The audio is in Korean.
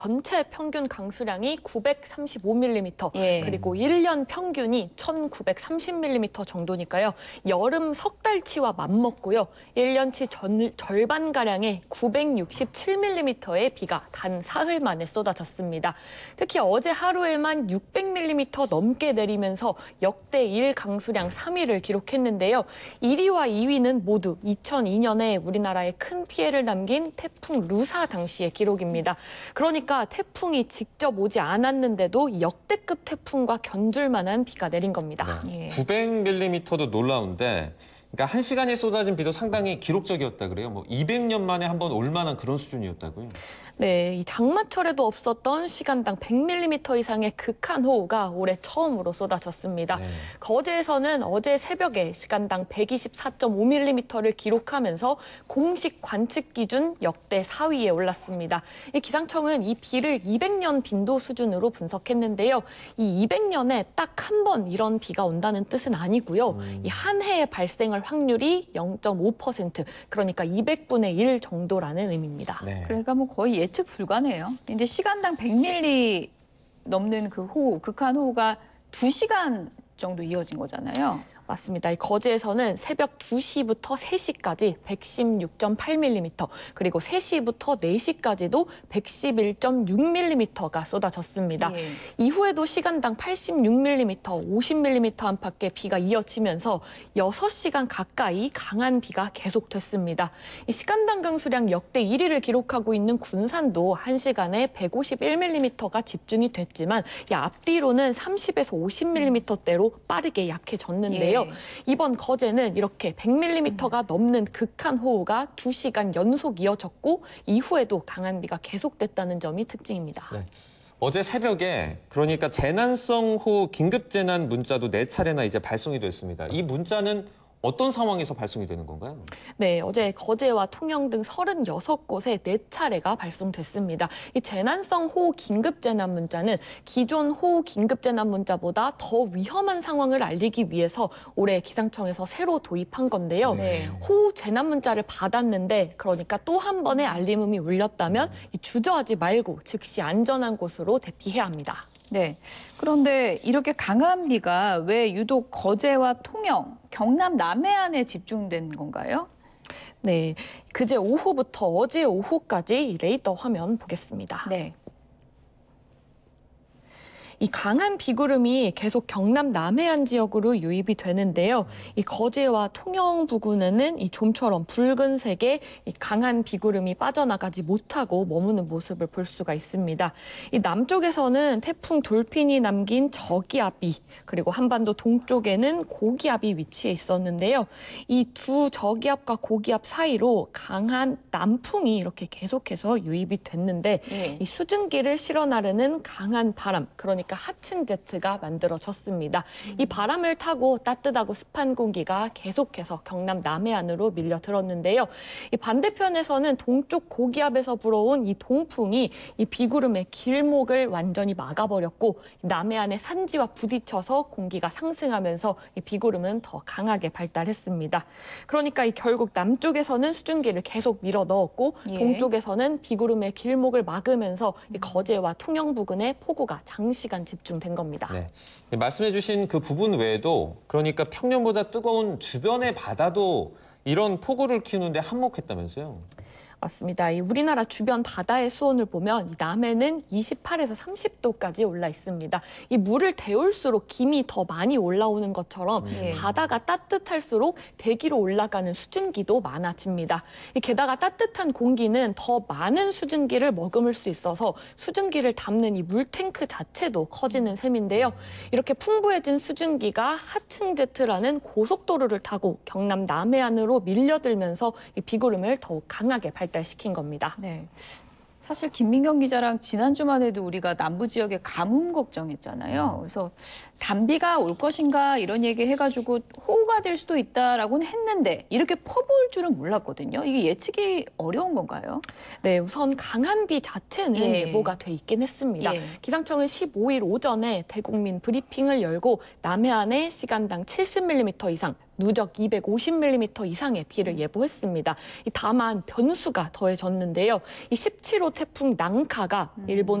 전체 평균 강수량이 935mm, 예. 그리고 1년 평균이 1930mm 정도니까요. 여름 석 달치와 맞먹고요. 1년치 절반가량의 967mm의 비가 단 사흘 만에 쏟아졌습니다. 특히 어제 하루에만 600mm 넘게 내리면서 역대 1강수량 3위를 기록했는데요. 1위와 2위는 모두 2002년에 우리나라에 큰 피해를 남긴 태풍 루사 당시의 기록입니다. 그러니까 태풍이 직접 오지 않았는데도 역대급 태풍과 견줄 만한 비가 내린 겁니다. 예. 900mm도 놀라운데, 그러니까 1시간에 쏟아진 비도 상당히 기록적이었다 그래요. 뭐 200년 만에 한 번 올 만한 그런 수준이었다고요. 네, 이 장마철에도 없었던 시간당 100mm 이상의 극한 호우가 올해 처음으로 쏟아졌습니다. 네. 거제에서는 어제 새벽에 시간당 124.5mm를 기록하면서 공식 관측 기준 역대 4위에 올랐습니다. 이 기상청은 이 비를 200년 빈도 수준으로 분석했는데요. 이 200년에 딱 한 번 이런 비가 온다는 뜻은 아니고요. 이 한 해에 발생할 확률이 0.5%, 그러니까 200분의 1 정도라는 의미입니다. 네. 그러니까 뭐 거의 예측 불가네요. 근데 시간당 100mm 넘는 그 호우, 극한 호우가 2시간 정도 이어진 거잖아요. 맞습니다. 이 거제에서는 새벽 2시부터 3시까지 116.8mm, 그리고 3시부터 4시까지도 111.6mm가 쏟아졌습니다. 예. 이후에도 시간당 86mm, 50mm 안팎의 비가 이어지면서 6시간 가까이 강한 비가 계속됐습니다. 이 시간당 강수량 역대 1위를 기록하고 있는 군산도 1시간에 151mm가 집중이 됐지만 이 앞뒤로는 30에서 50mm대로 빠르게 약해졌는데요. 예. 이번 거제는 이렇게 100mm가 넘는 극한 호우가 2시간 연속 이어졌고 이후에도 강한 비가 계속됐다는 점이 특징입니다. 네. 어제 새벽에 그러니까 재난성 호우 긴급재난 문자도 4차례나 이제 발송이 됐습니다. 이 문자는 어떤 상황에서 발송이 되는 건가요? 네, 어제 거제와 통영 등 36곳에 4차례가 발송됐습니다. 이 재난성 호우 긴급재난 문자는 기존 호우 긴급재난 문자보다 더 위험한 상황을 알리기 위해서 올해 기상청에서 새로 도입한 건데요. 네. 호우 재난 문자를 받았는데 그러니까 또 한 번의 알림음이 울렸다면 주저하지 말고 즉시 안전한 곳으로 대피해야 합니다. 네. 그런데 이렇게 강한 비가 왜 유독 거제와 통영, 경남 남해안에 집중된 건가요? 네, 그제 오후부터 어제 오후까지 이 레이더 화면 보겠습니다. 네. 이 강한 비구름이 계속 경남 남해안 지역으로 유입이 되는데요. 이 거제와 통영 부근에는 이 좀처럼 붉은색의 이 강한 비구름이 빠져나가지 못하고 머무는 모습을 볼 수가 있습니다. 이 남쪽에서는 태풍 돌핀이 남긴 저기압이, 그리고 한반도 동쪽에는 고기압이 위치해 있었는데요. 이 두 저기압과 고기압 사이로 강한 남풍이 이렇게 계속해서 유입이 됐는데 예. 이 수증기를 실어 나르는 강한 바람, 그러니까 하층 제트가 만들어졌습니다. 이 바람을 타고 따뜻하고 습한 공기가 계속해서 경남 남해안으로 밀려 들었는데요. 이 반대편에서는 동쪽 고기압에서 불어온 이 동풍이 이 비구름의 길목을 완전히 막아버렸고 남해안의 산지와 부딪혀서 공기가 상승하면서 이 비구름은 더 강하게 발달했습니다. 그러니까 이 결국 남쪽에서는 수증기를 계속 밀어 넣었고 예. 동쪽에서는 비구름의 길목을 막으면서 이 거제와 통영 부근에 폭우가 장시간 집중된 겁니다. 네. 말씀해 주신 그 부분 외에도 그러니까 평년보다 뜨거운 주변의 바다도 이런 폭우를 키우는데 한몫했다면서요? 맞습니다. 이 우리나라 주변 바다의 수온을 보면 이 남해는 28에서 30도까지 올라 있습니다. 이 물을 데울수록 김이 더 많이 올라오는 것처럼 예. 바다가 따뜻할수록 대기로 올라가는 수증기도 많아집니다. 게다가 따뜻한 공기는 더 많은 수증기를 머금을 수 있어서 수증기를 담는 이 물탱크 자체도 커지는 셈인데요. 이렇게 풍부해진 수증기가 하층 제트라는 고속도로를 타고 경남 남해안으로 밀려들면서 이 비구름을 더욱 강하게 발달시킨 겁니다. 네. 사실 김민경 기자랑 지난주만 해도 우리가 남부 지역의 가뭄 걱정했잖아요. 그래서 단비가 올 것인가 이런 얘기 해가지고 호우가 될 수도 있다라고는 했는데 이렇게 퍼부을 줄은 몰랐거든요. 이게 예측이 어려운 건가요? 네, 우선 강한 비 자체는 예. 예보가 돼 있긴 했습니다. 예. 기상청은 15일 오전에 대국민 브리핑을 열고 남해안에 시간당 70mm 이상, 누적 250mm 이상의 비를 예보했습니다. 다만 변수가 더해졌는데요. 이 17호 태풍 낭카가 일본